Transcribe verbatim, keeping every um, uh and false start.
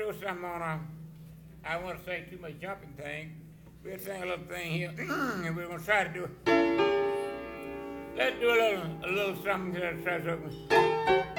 do something on a, I want to say too much jumping thing. We'll sing a little thing here, and we're gonna try to do. Let's do a little, a little something to try something.